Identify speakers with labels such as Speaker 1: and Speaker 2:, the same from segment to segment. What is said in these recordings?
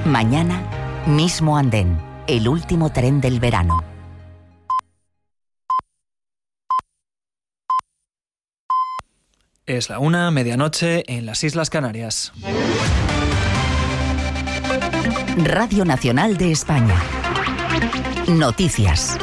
Speaker 1: Mañana, mismo andén, el último tren del verano.
Speaker 2: Es la 1:00, medianoche, en las Islas Canarias.
Speaker 1: Radio Nacional de España. Noticias.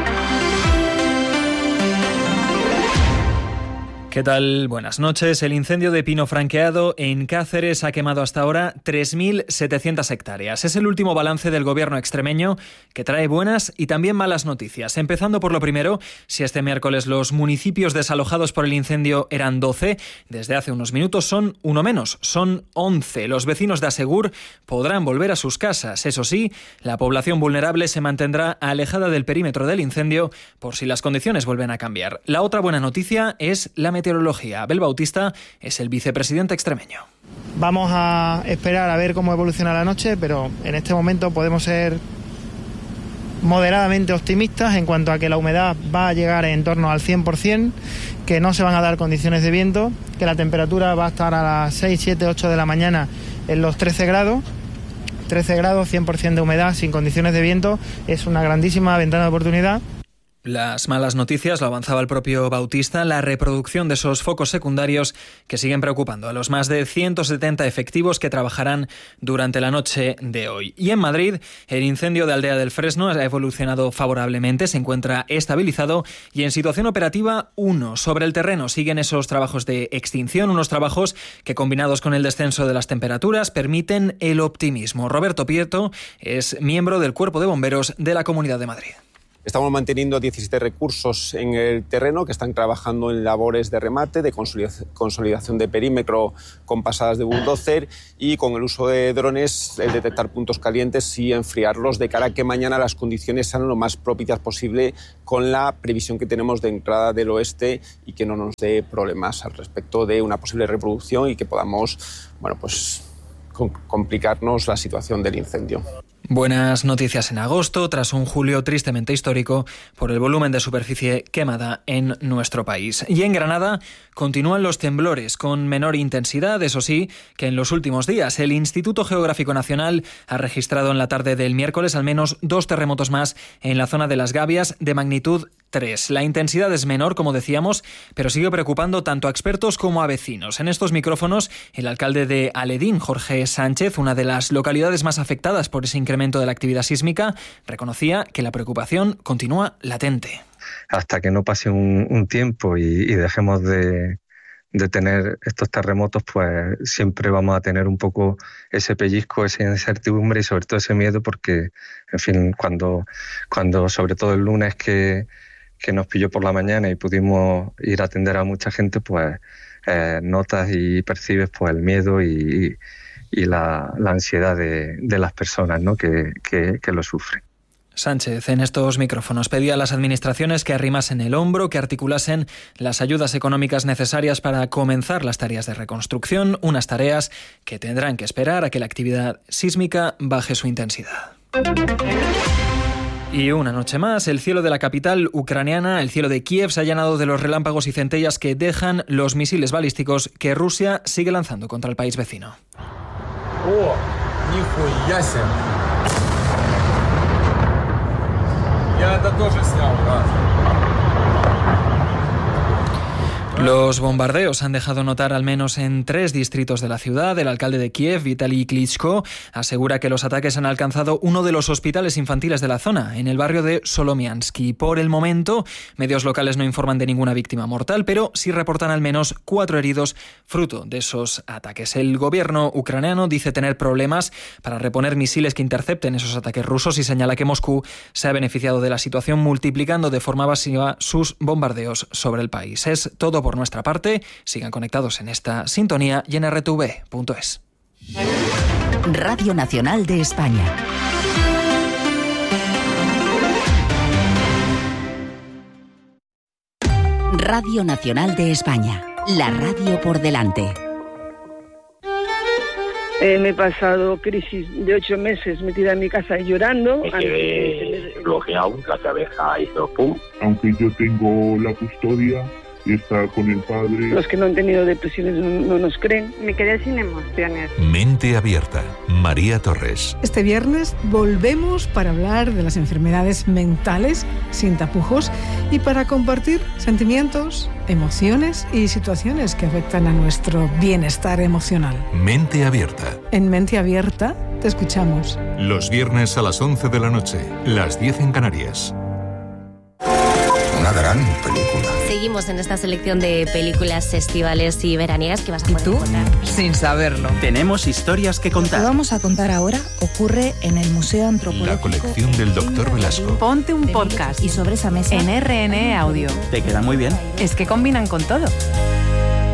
Speaker 2: ¿Qué tal? Buenas noches. El incendio de pino franqueado en Cáceres ha quemado hasta ahora 3.700 hectáreas. Es el último balance del gobierno extremeño, que trae buenas y también malas noticias. Empezando por lo primero, si este miércoles los municipios desalojados por el incendio eran 12, desde hace unos minutos son uno menos, son 11. Los vecinos de Asegur podrán volver a sus casas. Eso sí, la población vulnerable se mantendrá alejada del perímetro del incendio por si las condiciones vuelven a cambiar. La otra buena noticia es la meteorología. Abel Bautista es el vicepresidente extremeño.
Speaker 3: Vamos a esperar a ver cómo evoluciona la noche, pero en este momento podemos ser moderadamente optimistas en cuanto a que la humedad va a llegar en torno al 100%, que no se van a dar condiciones de viento, que la temperatura va a estar a las 6, 7, 8 de la mañana en los 13 grados. 13 grados, 100% de humedad, sin condiciones de viento, es una grandísima ventana de oportunidad.
Speaker 2: Las malas noticias, lo avanzaba el propio Bautista, la reproducción de esos focos secundarios que siguen preocupando a los más de 170 efectivos que trabajarán durante la noche de hoy. Y en Madrid, el incendio de Aldea del Fresno ha evolucionado favorablemente, se encuentra estabilizado y en situación operativa 1. Sobre el terreno siguen esos trabajos de extinción, unos trabajos que combinados con el descenso de las temperaturas permiten el optimismo. Roberto Prieto es miembro del Cuerpo de Bomberos de la Comunidad de Madrid.
Speaker 4: Estamos manteniendo 17 recursos en el terreno que están trabajando en labores de remate, de consolidación de perímetro con pasadas de bulldozer y con el uso de drones, el detectar puntos calientes y enfriarlos de cara a que mañana las condiciones sean lo más propicias posible con la previsión que tenemos de entrada del oeste y que no nos dé problemas al respecto de una posible reproducción y que podamos, complicarnos la situación del incendio.
Speaker 2: Buenas noticias en agosto, tras un julio tristemente histórico por el volumen de superficie quemada en nuestro país. Y en Granada continúan los temblores con menor intensidad, eso sí, que en los últimos días. El Instituto Geográfico Nacional ha registrado en la tarde del miércoles al menos 2 terremotos más en la zona de Las Gavias de magnitud 3. La intensidad es menor, como decíamos, pero sigue preocupando tanto a expertos como a vecinos. En estos micrófonos, el alcalde de Aledín, Jorge Sánchez, una de las localidades más afectadas por ese incremento de la actividad sísmica, reconocía que la preocupación continúa latente.
Speaker 5: Hasta que no pase un tiempo y dejemos de tener estos terremotos, pues siempre vamos a tener un poco ese pellizco, esa incertidumbre y sobre todo ese miedo, porque, en fin, cuando sobre todo el lunes que nos pilló por la mañana y pudimos ir a atender a mucha gente, pues notas y percibes pues el miedo y la ansiedad de las personas, ¿no? que lo sufren.
Speaker 2: Sánchez, en estos micrófonos, pedía a las administraciones que arrimasen el hombro, que articulasen las ayudas económicas necesarias para comenzar las tareas de reconstrucción, unas tareas que tendrán que esperar a que la actividad sísmica baje su intensidad. Y una noche más, el cielo de la capital ucraniana, el cielo de Kiev, se ha llenado de los relámpagos y centellas que dejan los misiles balísticos que Rusia sigue lanzando contra el país vecino.
Speaker 6: ¡Oh! ¡Нихуя себе! Я это тоже снял, брат.
Speaker 2: Los bombardeos han dejado notar al menos en 3 distritos de la ciudad. El alcalde de Kiev, Vitaly Klitschko, asegura que los ataques han alcanzado uno de los hospitales infantiles de la zona, en el barrio de Solomiansky. Por el momento, medios locales no informan de ninguna víctima mortal, pero sí reportan al menos 4 heridos fruto de esos ataques. El gobierno ucraniano dice tener problemas para reponer misiles que intercepten esos ataques rusos y señala que Moscú se ha beneficiado de la situación multiplicando de forma masiva sus bombardeos sobre el país. Es todo por nuestra parte. Sigan conectados en esta sintonía y en rtv.es.
Speaker 1: Radio Nacional de España. Radio Nacional de España. La radio por delante.
Speaker 7: Me he pasado crisis de 8 meses metida en mi casa llorando.
Speaker 8: Me quedé bloqueado, la cabeza hizo pum.
Speaker 9: Aunque yo tengo la custodia,
Speaker 8: y está con el padre.
Speaker 7: Los que no han tenido depresiones no nos creen. Me quedé sin emociones.
Speaker 9: Mente Abierta, María Torres.
Speaker 10: Este viernes volvemos para hablar de las enfermedades mentales sin tapujos y para compartir sentimientos, emociones y situaciones que afectan a nuestro bienestar emocional.
Speaker 9: Mente Abierta.
Speaker 10: En Mente Abierta te escuchamos.
Speaker 9: Los viernes a las 11 de la noche, las 10 en Canarias.
Speaker 11: Una gran película.
Speaker 12: Seguimos en esta selección de películas estivales y veraniegas que vas a poder encontrar.
Speaker 13: Sin saberlo. Tenemos historias que contar.
Speaker 14: Lo que vamos a contar ahora ocurre en el Museo Antropológico.
Speaker 9: La colección del Dr. Velasco.
Speaker 15: Ponte un podcast
Speaker 14: y sobre esa mesa
Speaker 15: en RN Audio.
Speaker 13: Te queda muy bien.
Speaker 15: Es que combinan con todo.